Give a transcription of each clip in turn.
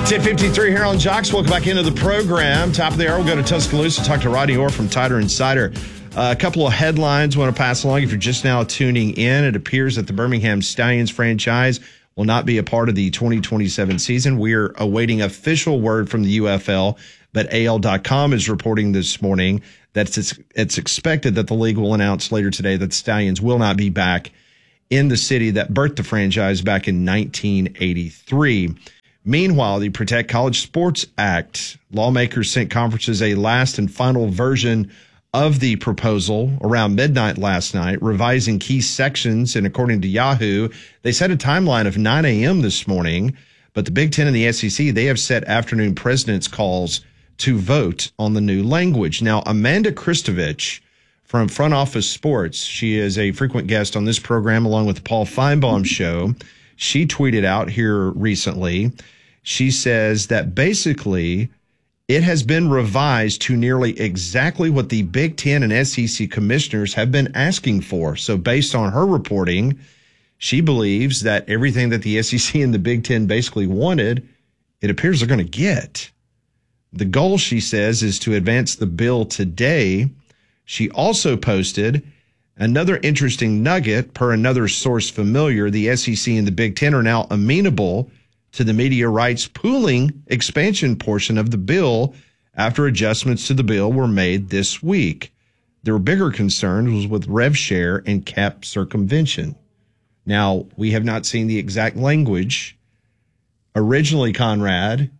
10:53 here on Jocks. Welcome back into the program. Top of the hour, we'll go to Tuscaloosa, talk to Rodney Orr from Tider and Cider. A couple of headlines I want to pass along. If you're just now tuning in, it appears that the Birmingham Stallions franchise will not be a part of the 2027 season. We're awaiting official word from the UFL, but AL.com is reporting this morning that it's expected that the league will announce later today that the Stallions will not be back in the city that birthed the franchise back in 1983. Meanwhile, the Protect College Sports Act, lawmakers sent conferences a last and final version of the proposal around midnight last night, revising key sections. And according to Yahoo, they set a timeline of 9 a.m. this morning. But the Big Ten and the SEC, they have set afternoon president's calls to vote on the new language. Now, Amanda Kristovich from Front Office Sports, she is a frequent guest on this program along with the Paul Feinbaum Show. She tweeted out here recently, she says that basically it has been revised to nearly exactly what the Big Ten and SEC commissioners have been asking for. So based on her reporting, she believes that everything that the SEC and the Big Ten basically wanted, it appears they're going to get. The goal, she says, is to advance the bill today. She also posted another interesting nugget. Per another source familiar, the SEC and the Big Ten are now amenable to the media rights pooling expansion portion of the bill after adjustments to the bill were made this week. Their bigger concern was with rev share and cap circumvention. Now, we have not seen the exact language. Originally, Conrad,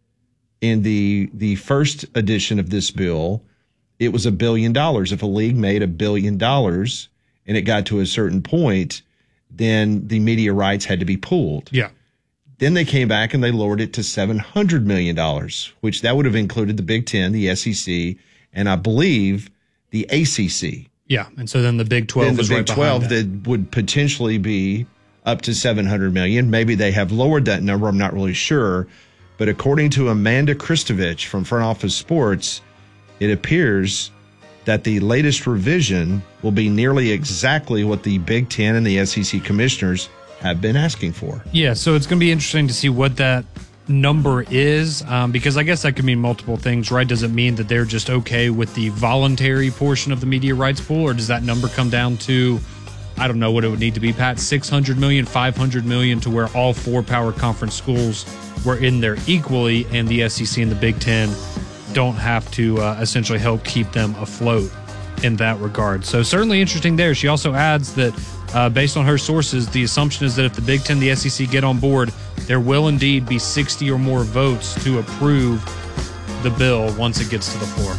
in the first edition of this bill, it was $1 billion. If a league made $1 billion and it got to a certain point, then the media rights had to be pooled. Yeah. Then they came back and they lowered it to $700 million, which that would have included the Big Ten, the SEC, and I believe the ACC. Yeah, and so then the Big 12 was right behind that. That would potentially be up to $700 million. Maybe they have lowered that number. I'm not really sure. But according to Amanda Kristovich from Front Office Sports, it appears that the latest revision will be nearly exactly what the Big Ten and the SEC commissioners have been asking for. Yeah, so it's going to be interesting to see what that number is, because I guess that could mean multiple things, right? Does it mean that they're just okay with the voluntary portion of the media rights pool, or does that number come down to, I don't know what it would need to be, Pat, 600 million, 500 million, to where all four power conference schools were in there equally, and the SEC and the Big Ten don't have to essentially help keep them afloat in that regard. So certainly interesting there. She also adds that based on her sources, the assumption is that if the Big Ten and the SEC get on board, there will indeed be 60 or more votes to approve the bill once it gets to the floor.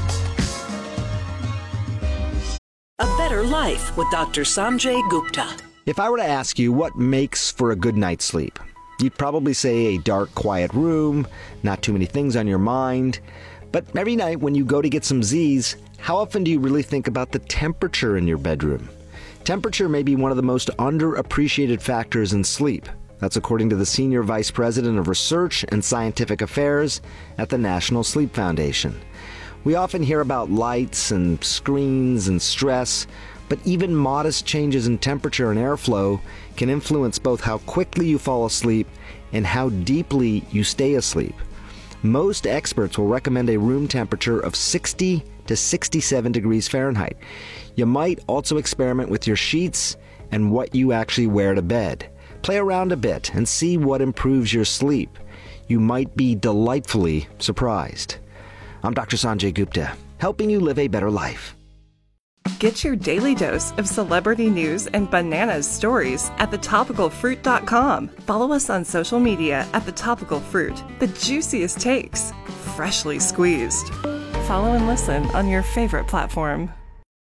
A Better Life with Dr. Sanjay Gupta. If I were to ask you what makes for a good night's sleep, you'd probably say a dark, quiet room, not too many things on your mind. But every night when you go to get some Z's, how often do you really think about the temperature in your bedroom? Temperature may be one of the most underappreciated factors in sleep. That's according to the Senior Vice President of Research and Scientific Affairs at the National Sleep Foundation. We often hear about lights and screens and stress, but even modest changes in temperature and airflow can influence both how quickly you fall asleep and how deeply you stay asleep. Most experts will recommend a room temperature of 60 to 67 degrees Fahrenheit. You might also experiment with your sheets and what you actually wear to bed. Play around a bit and see what improves your sleep. You might be delightfully surprised. I'm Dr. Sanjay Gupta, helping you live a better life. Get your daily dose of celebrity news and bananas stories at thetopicalfruit.com. Follow us on social media at The Topical Fruit. The juiciest takes, freshly squeezed. Follow and listen on your favorite platform.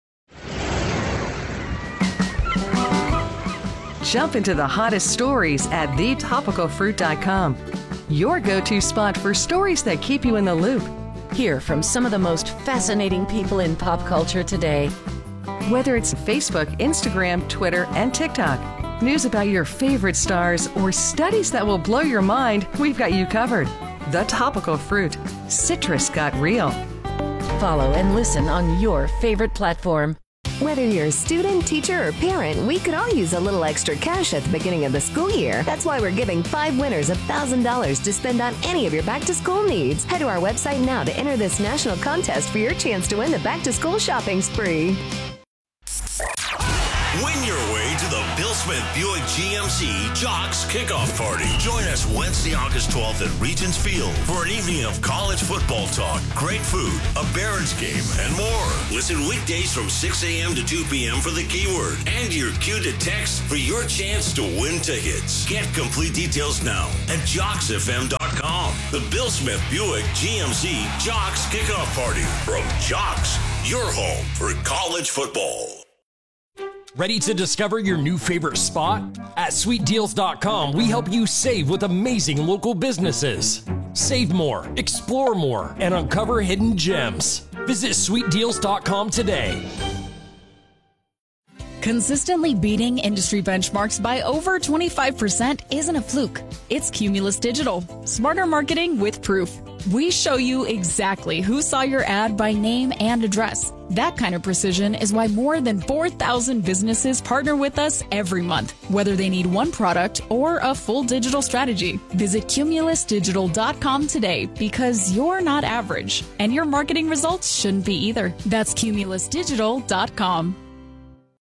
Jump into the hottest stories at thetopicalfruit.com. Your go-to spot for stories that keep you in the loop. Hear from some of the most fascinating people in pop culture today. Whether it's Facebook, Instagram, Twitter, and TikTok, news about your favorite stars, or studies that will blow your mind, we've got you covered. The Topical Fruit. Citrus got real. Follow and listen on your favorite platform. Whether you're a student, teacher, or parent, we could all use a little extra cash at the beginning of the school year. That's why we're giving 5 winners $1,000 to spend on any of your back-to-school needs. Head to our website now to enter this national contest for your chance to win the back-to-school shopping spree. Win your way to the Bill Smith Buick GMC Jocks Kickoff Party. Join us Wednesday, August 12th at Regents Field for an evening of college football talk, great food, a Barons game, and more. Listen weekdays from 6 a.m. to 2 p.m. for the keyword and your cue to text for your chance to win tickets. Get complete details now at JocksFM.com. The Bill Smith Buick GMC Jocks Kickoff Party from Jocks, your home for college football. Ready to discover your new favorite spot? At SweetDeals.com, we help you save with amazing local businesses. Save more, explore more, and uncover hidden gems. Visit SweetDeals.com today. Consistently beating industry benchmarks by over 25% isn't a fluke. It's Cumulus Digital. Smarter marketing with proof. We show you exactly who saw your ad by name and address. That kind of precision is why more than 4,000 businesses partner with us every month, whether they need one product or a full digital strategy. Visit CumulusDigital.com today because you're not average, and your marketing results shouldn't be either. That's CumulusDigital.com.